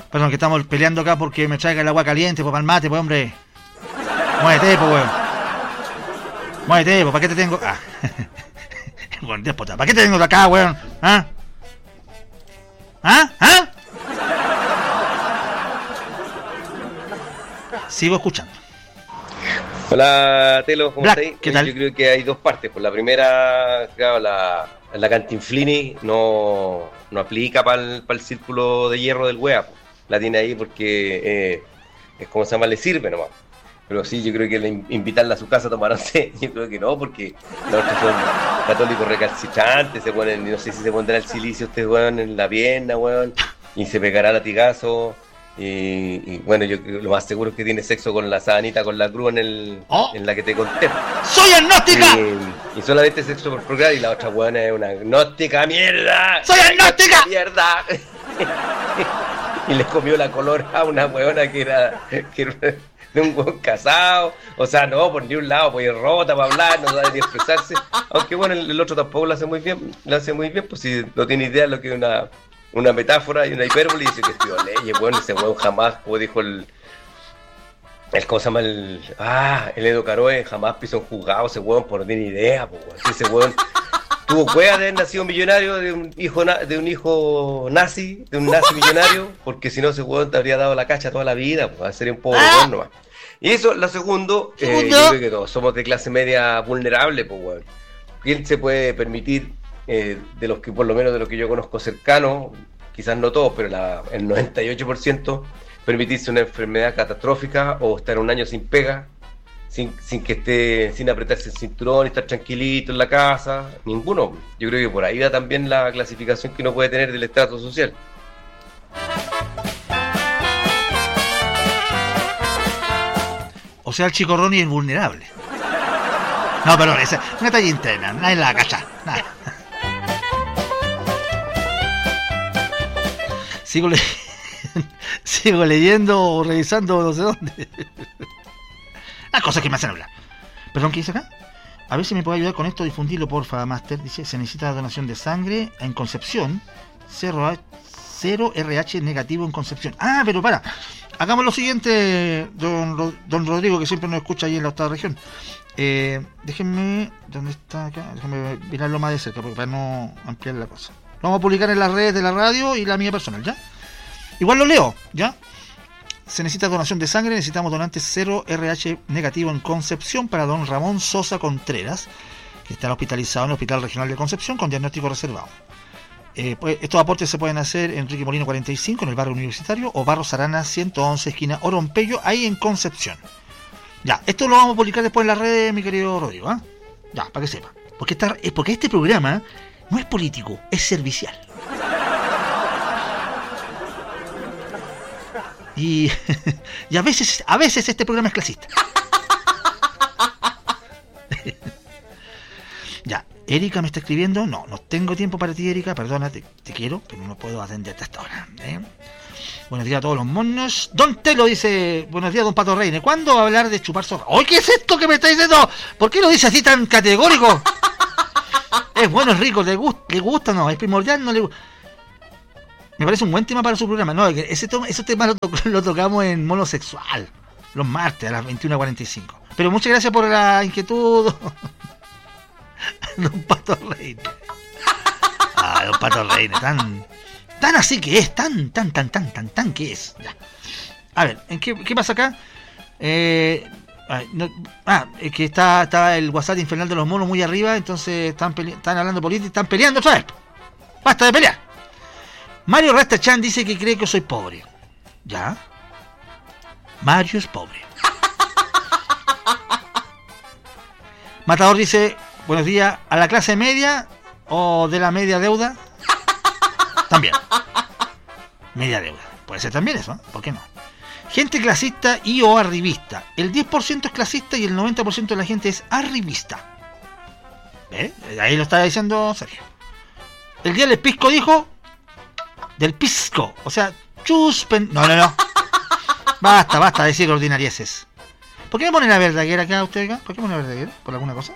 Perdón, que estamos peleando acá porque me traiga el agua caliente, pues, para el mate, pues, hombre. Muévete, pues, weón. Muévete, pues, ¿para qué te tengo? Ah. Bueno, déspota, ¿para qué te tengo de acá, weón? ¿Ah? ¿Ah? ¿Ah? Sigo escuchando. Hola, Telo, ¿cómo Black, estáis? ¿qué tal? Yo creo que hay dos partes. Por la primera, claro, la Cantinflini no aplica para el círculo de hierro del wea. La tiene ahí porque es como se llama, le sirve nomás. Pero sí, yo creo que invitarla a su casa a tomar once, yo creo que no, porque los otros son católicos recalcitrantes, se ponen, no sé si se pondrá el silicio este weón en la pierna, weón, y se pegará latigazo. Y bueno, yo lo más seguro es que tiene sexo con la sabanita, con la cruz en la que te conté. ¡Soy agnóstica! Y solamente sexo por procrear, y la otra weona es una agnóstica mierda. ¡Soy agnóstica! ¡Mierda! Y le comió la color a una weona que era de un weón casado. O sea, no, por ni un lado, pues rota para hablar, no sabe ni expresarse. Aunque bueno, el otro tampoco lo hace muy bien, pues si no tiene idea de lo que es una metáfora y una hipérbole, y dice que estudió leyes, bueno, ese weón jamás, como dijo el ¿cómo se llama? El Edo Caroe, jamás pisó un juzgado, ese weón, por no tiene idea, pues, weón. Ese weón tuvo cueva de haber nacido millonario, de un hijo nazi, de un nazi millonario, porque si no ese weón te habría dado la cacha toda la vida, pues, sería un pobre weón nomás. Y eso, lo segundo, yo creo que todos somos de clase media vulnerable, pues, weón. ¿Quién se puede permitir, de los que, por lo menos de los que yo conozco cercanos, quizás no todos, pero el 98%, permitirse una enfermedad catastrófica o estar un año sin pega, sin que esté, sin apretarse el cinturón y estar tranquilito en la casa? Ninguno. Yo creo que por ahí va también la clasificación que uno puede tener del estrato social. O sea, el chico Ronnie es vulnerable. No, perdón, esa es una talla interna, nadie la cacha, nada. Sigo leyendo o revisando no sé dónde. Las cosas que me hacen hablar. Perdón, ¿qué dice acá? A ver si me puede ayudar con esto, difundirlo, porfa, Master. Dice, se necesita donación de sangre en Concepción. 0 RH negativo en Concepción. Ah, pero para. Hagamos lo siguiente, don Rodrigo, que siempre nos escucha ahí en la octava región. Déjenme, ¿dónde está acá? Déjenme mirarlo más de cerca, porque para no ampliar la cosa. Lo vamos a publicar en las redes de la radio y la mía personal, ¿ya? Igual lo leo, ¿ya? Se necesita donación de sangre, necesitamos donantes 0 RH negativo en Concepción para don Ramón Sosa Contreras, que está hospitalizado en el Hospital Regional de Concepción con diagnóstico reservado. Pues, estos aportes se pueden hacer en Enrique Molino 45, en el barrio universitario, o Barros Arana 111, esquina Orompello, ahí en Concepción. Ya, esto lo vamos a publicar después en las redes, mi querido Rodrigo, ¿eh? Ya, para que sepa. Porque este programa no es político, es servicial. Y a veces este programa es clasista. Ya, Erika me está escribiendo. No tengo tiempo para ti, Erika. Perdona, te quiero, pero no puedo atenderte hasta ahora. Buenos días a todos los monos. Don Telo dice, buenos días, don Pato Reine. ¿Cuándo va a hablar de chupar zorra? ¡Ay, qué es esto que me está diciendo! ¿Por qué lo dice así tan categórico? Es bueno, es rico, le gusta, no, es primordial, no le gusta. Me parece un buen tema para su programa. No, ese tema lo tocamos en Monosexual, los martes a las 21:45. Pero muchas gracias por la inquietud, don Pato Reine. Don Pato Reine, tan así que es, tan que es. Ya. A ver, ¿qué pasa acá? Es que está el WhatsApp infernal de los monos muy arriba, entonces están hablando política, están peleando otra vez. Basta de pelear. Mario Rastachan dice que cree que soy pobre. ¿Ya? Mario es pobre. Matador dice, buenos días, ¿a la clase media o de la media deuda? También. Media deuda. Puede ser también eso, ¿eh? ¿Por qué no? Gente clasista y o arribista. El 10% es clasista y el 90% de la gente es arribista. ¿Ves? Ahí lo está diciendo Sergio. El día del pisco dijo... Del pisco. O sea, No. Basta decir ordinarieces. ¿Por qué me ponen a Verdaguer acá usted acá? ¿Por qué me ponen a Verdaguer? ¿Por alguna cosa?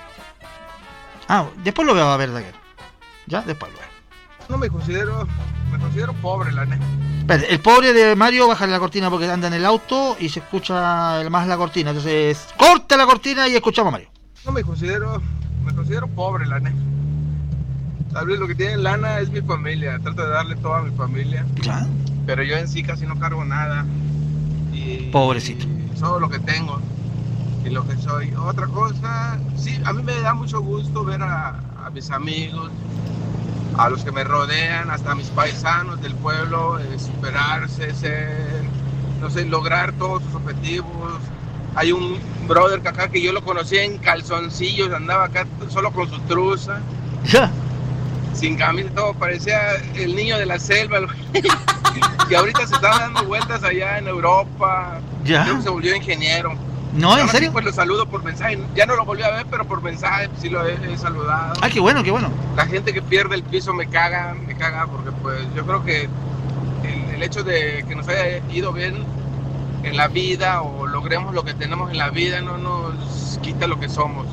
Después lo veo a Verdaguer. Ya, después lo veo. No me considero me considero pobre, la neta. Espérate, el pobre de Mario baja la cortina porque anda en el auto y se escucha más la cortina. Entonces, corta la cortina y escuchamos a Mario. No me considero pobre, la neta. Tal vez lo que tiene lana es mi familia. Trato de darle todo a mi familia. ¿Ya? Pero yo en sí casi no cargo nada. Pobrecito. Y solo lo que tengo y lo que soy. Otra cosa, sí, a mí me da mucho gusto ver a mis amigos, a los que me rodean, hasta a mis paisanos del pueblo, superarse, no sé, lograr todos sus objetivos. Hay un brother que acá que yo lo conocí en calzoncillos, andaba acá solo con su truza, ¿Ya? sin camisa, todo, parecía el niño de la selva, que ahorita se está dando vueltas allá en Europa. ¿Ya? Creo que se volvió ingeniero. ¿No? ¿En Ahora serio? sí, pues lo saludo por mensaje. Ya no lo volví a ver, pero por mensaje sí lo he saludado. Ah, qué bueno, qué bueno. La gente que pierde el piso me caga, porque pues yo creo que el hecho de que nos haya ido bien en la vida o logremos lo que tenemos en la vida no nos quita lo que somos.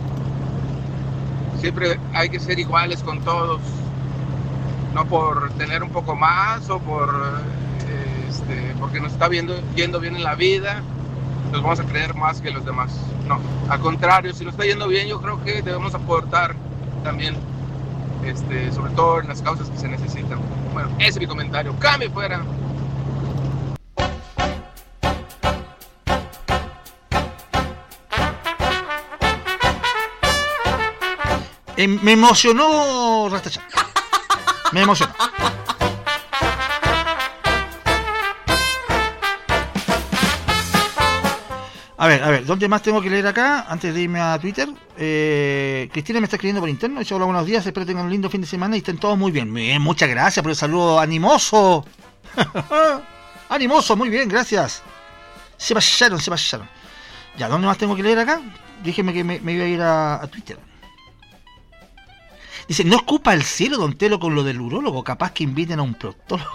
Siempre hay que ser iguales con todos, no por tener un poco más o porque nos está yendo bien en la vida, nos vamos a creer más que los demás. No, al contrario, si nos está yendo bien, yo creo que debemos aportar también, sobre todo en las causas que se necesitan. Bueno, ese es mi comentario. ¡Cambio fuera! Me emocionó Rastachan. Me emocionó. A ver, ¿dónde más tengo que leer acá? Antes de irme a Twitter. Cristina me está escribiendo por interno. Dice: hola, buenos días, espero tengan un lindo fin de semana y estén todos muy bien. Muy bien, muchas gracias por el saludo animoso. Animoso, muy bien, gracias. Se pasaron. Ya, ¿dónde más tengo que leer acá? Dígeme que me iba a ir a Twitter. Dice: no escupa el cielo, don Telo, con lo del urólogo. Capaz que inviten a un proctólogo.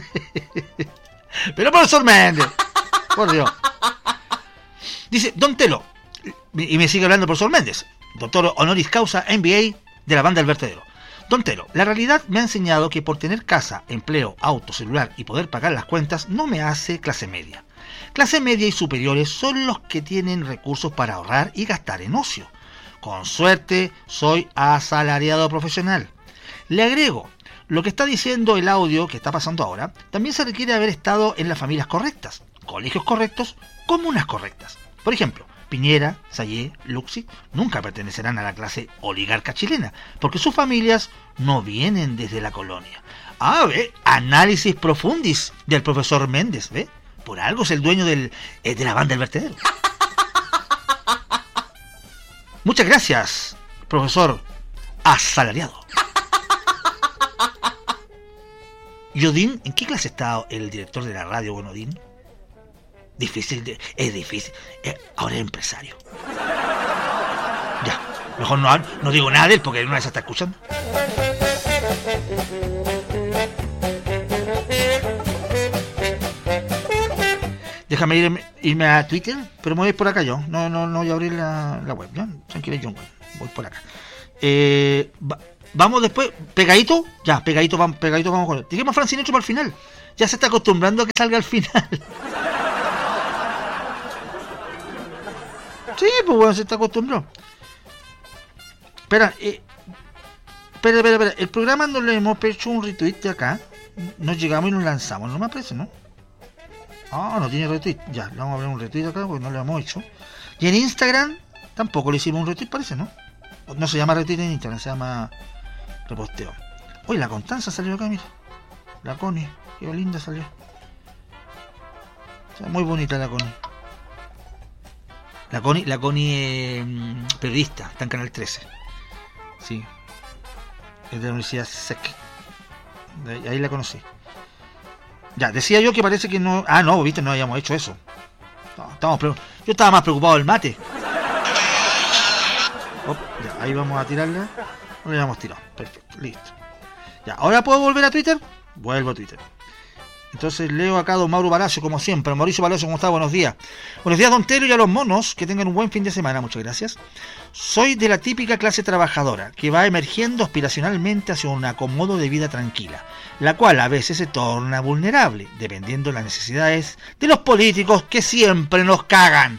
Pero profesor Méndez, por Dios. Dice: don Telo, y me sigue hablando el profesor Méndez, doctor honoris causa MBA de la banda El Vertedero. Don Telo, la realidad me ha enseñado que por tener casa, empleo, auto, celular y poder pagar las cuentas no me hace clase media. Clase media y superiores son los que tienen recursos para ahorrar y gastar en ocio. Con suerte, soy asalariado profesional. Le agrego, lo que está diciendo el audio que está pasando ahora, también se requiere haber estado en las familias correctas, colegios correctos, comunas correctas. Por ejemplo, Piñera, Sayé, Luxi nunca pertenecerán a la clase oligarca chilena, porque sus familias no vienen desde la colonia. Ah, ve, análisis profundis del profesor Méndez, ve. Por algo es el dueño de la banda El Vertedero. Muchas gracias, profesor asalariado. ¿Y Odín? ¿En qué clase está el director de la radio, bueno, Odín? Es difícil. Ahora es empresario. Ya, mejor no digo nada de él porque una vez se está escuchando. Déjame irme a Twitter, pero me voy por acá yo. No voy a abrir la web, ¿ya? Tranquilo, John, voy por acá. Vamos después, pegadito vamos con él. Dijimos a Francinecho para el final. Ya se está acostumbrando a que salga al final. Sí, pues bueno, se está acostumbrado. Espera, el programa no le hemos hecho un retweet de acá. Nos llegamos y nos lanzamos, no me parece, ¿no? Ah, no tiene retweet. Ya, le vamos a poner un retweet acá porque no lo hemos hecho. Y en Instagram tampoco le hicimos un retweet, parece, ¿no? No se llama retweet en Instagram, se llama reposteo. Uy, la Constanza salió acá, mira. La Connie, qué linda salió. O sea, muy bonita la Connie. La Connie periodista, está en Canal 13. Sí. Es de la Universidad SEC. Ahí la conocí. Ya, decía yo que parece que no... Ah, no, viste, no habíamos hecho eso. No, yo estaba más preocupado del mate. Ya, ahí vamos a tirarla. No le habíamos tirado. Perfecto, listo. Ya, ¿ahora puedo volver a Twitter? Vuelvo a Twitter. Entonces leo acá a don Mauro Palacio, como siempre. Mauricio Palacio, ¿cómo está? Buenos días. Buenos días, don Telo, y a los monos, que tengan un buen fin de semana, muchas gracias. Soy de la típica clase trabajadora, que va emergiendo aspiracionalmente hacia un acomodo de vida tranquila, la cual a veces se torna vulnerable, dependiendo de las necesidades de los políticos que siempre nos cagan.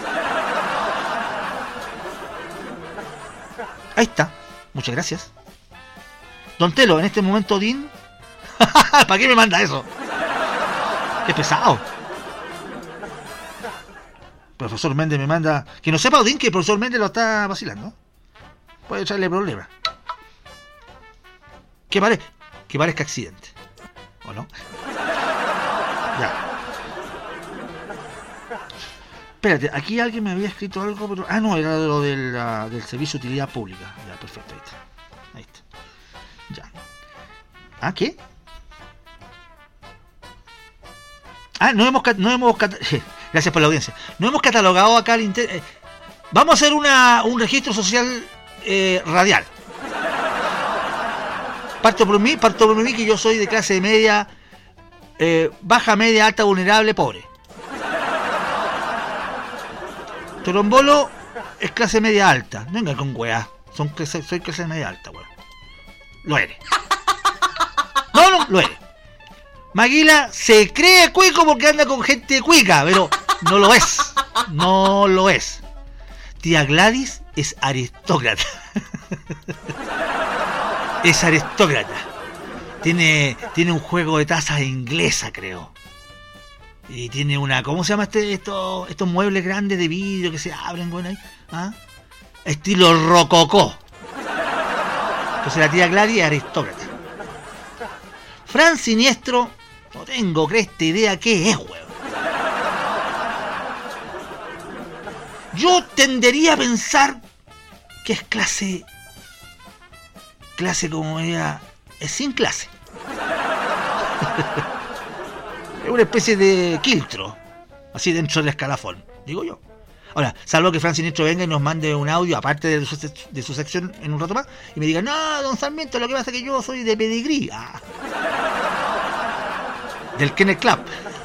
Ahí está, muchas gracias. Don Telo, en este momento Odín... ¿Para qué me manda eso? ¡Qué pesado! Profesor Méndez me manda... Que no sepa Odín que el profesor Méndez lo está vacilando. Puede echarle problemas. Que parezca accidente. ¿O no? Ya. Espérate, aquí alguien me había escrito algo, pero... Ah, no, era lo del servicio de utilidad pública. Ya, perfecto, ahí está. Ya. ¿Ah, qué? Gracias por la audiencia. No hemos catalogado acá vamos a hacer un registro social radial. Parto por mí que yo soy de clase media, baja, media, alta, vulnerable, pobre. Torombolo es clase media alta. No venga con weá. Soy clase media alta, weón. Lo eres. No, lo eres. Maguila se cree cuico porque anda con gente cuica, pero no lo es. No lo es. Tía Gladys es aristócrata. Es aristócrata. Tiene un juego de tazas inglesa, creo. Y tiene una... ¿Cómo se llama estos muebles grandes de vidrio que se abren, bueno, ahí? ¿Ah? Estilo rococó. Entonces la tía Gladys es aristócrata. Fran Siniestro... No tengo cresta idea qué es, weón. Yo tendería a pensar que es clase como ella, es sin clase. Es una especie de quiltro, así dentro del escalafón, digo yo. Ahora, salvo que Fran Siniestro venga y nos mande un audio, aparte de su sección en un rato más, y me diga, no, don Sarmiento, lo que pasa es que yo soy de pedigrí. Del Kenneth Club.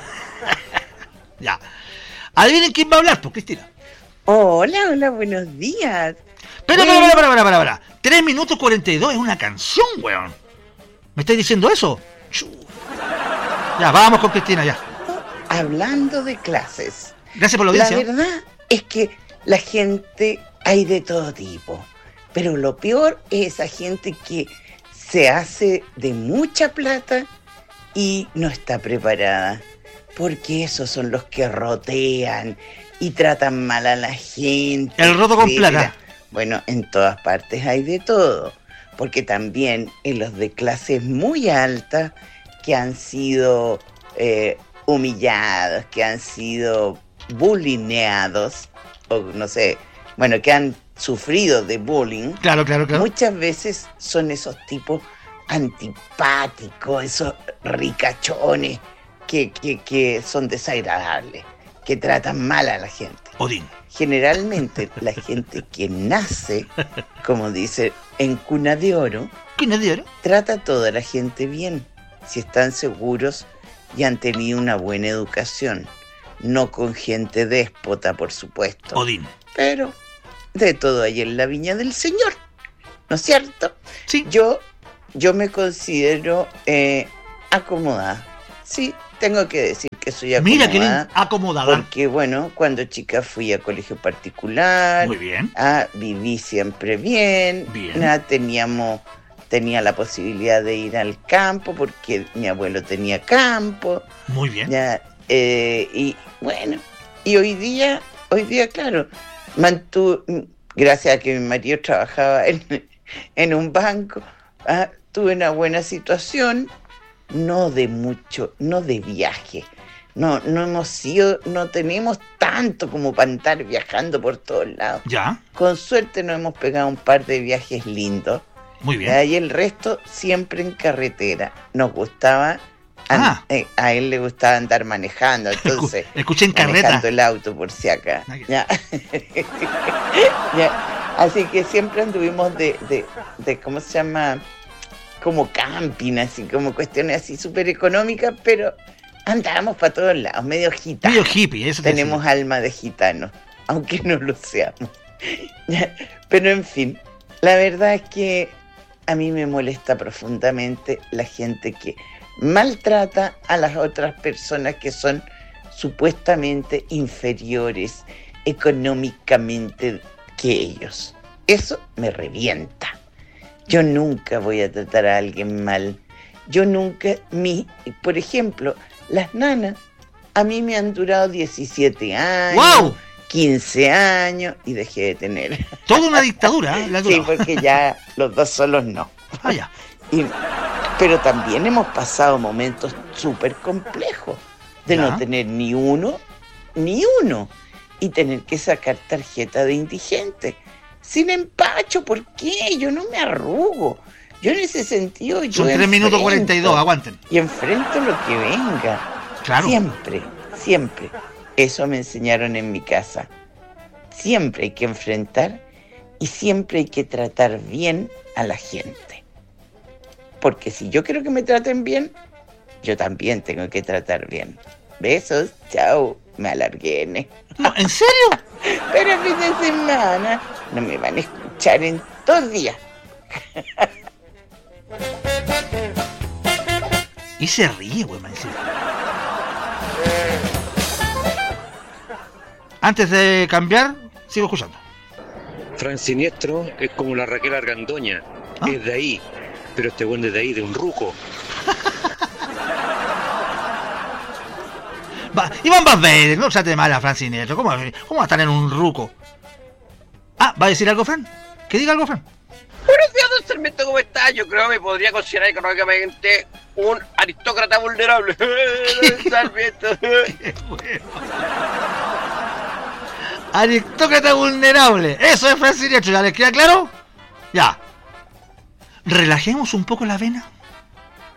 Ya. Adivinen quién va a hablar, pues, Cristina. Hola, buenos días. Para. 3 minutos 42 es una canción, weón. ¿Me estáis diciendo eso? Ya, vamos con Cristina, ya. Hablando de clases. Gracias por la audiencia. La verdad es que la gente hay de todo tipo. Pero lo peor es esa gente que se hace de mucha plata y no está preparada, porque esos son los que rotean y tratan mal a la gente. El roto con plata. Bueno, en todas partes hay de todo, porque también en los de clases muy altas que han sido humillados, que han sido bullineados, o no sé, bueno, que han sufrido de bullying. Claro. Muchas veces son esos tipos antipáticos, esos ricachones que son desagradables, que tratan mal a la gente. Odín. Generalmente la gente que nace, como dice, en cuna de oro, trata a toda la gente bien, si están seguros y han tenido una buena educación, no con gente déspota, por supuesto. Odín. Pero de todo hay en la viña del Señor, ¿no es cierto? Sí. Yo me considero acomodada. Sí, tengo que decir que soy acomodada. Mira que bien acomodada. Porque, bueno, cuando chica fui a colegio particular. Muy bien. Viví siempre bien. Tenía la posibilidad de ir al campo porque mi abuelo tenía campo. Muy bien. Y bueno, y hoy día, claro, gracias a que mi marido trabajaba en un banco, tuve una buena situación, no de viaje. No tenemos tanto como para andar viajando por todos lados. Ya. Con suerte nos hemos pegado un par de viajes lindos. Muy bien. Y el resto siempre en carretera. Nos gustaba, a él le gustaba andar manejando, entonces escuché en carreta. Manejando el auto por si acá. Ya. Ya. Así que siempre anduvimos de ¿cómo se llama? como camping, así como cuestiones así súper económicas, pero andábamos para todos lados, medio gitanos. Medio hippie, eso te Tenemos decía. alma de gitanos, aunque no lo seamos. Pero en fin, la verdad es que a mí me molesta profundamente la gente que maltrata a las otras personas que son supuestamente inferiores económicamente que ellos. Eso me revienta. Yo nunca voy a tratar a alguien mal. Yo nunca, por ejemplo, las nanas a mí me han durado 17 años, ¡Wow! 15 años y dejé de tener. Toda una dictadura, ¿eh? La Sí, dura. porque ya los dos solos no. Ah, ya. Pero también hemos pasado momentos súper complejos de Ya. no tener ni uno, y tener que sacar tarjeta de indigente. Sin empacho, ¿por qué? Yo no me arrugo. Yo en ese sentido, yo Son 3 minutos 42, aguanten. y enfrento lo que venga. Claro. Siempre, siempre. Eso me enseñaron en mi casa. Siempre hay que enfrentar y siempre hay que tratar bien a la gente. Porque si yo quiero que me traten bien, yo también tengo que tratar bien. Besos, chao. Me alargué, ¿eh? No, ¿en serio? Pero el fin de semana no me van a escuchar en 2 días. Y se ríe, güey, man. Sí. Antes de cambiar, sigo escuchando. Fran Siniestro es como la Raquel Argandoña, ¿Ah? es de ahí, pero este buen es de ahí, de un ruco. Iván Valverde, no trate mal a Fran Siniestro. ¿Cómo va a estar en un ruco? Ah, ¿va a decir algo, Fran? ¿Que diga algo, Fran? Buenos días, don Sarmiento, ¿cómo está? Yo creo que me podría considerar económicamente un aristócrata vulnerable. Don Sarmiento. Qué bueno. Aristócrata vulnerable. Eso es Fran Siniestro, ¿ya les queda claro? Ya. Relajemos un poco la vena.